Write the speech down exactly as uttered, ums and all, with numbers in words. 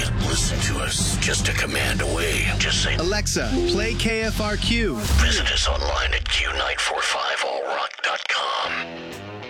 Listen to us just a command away. Just say, Alexa, play K F R Q. Visit us online at Q nine four five all rock dot com.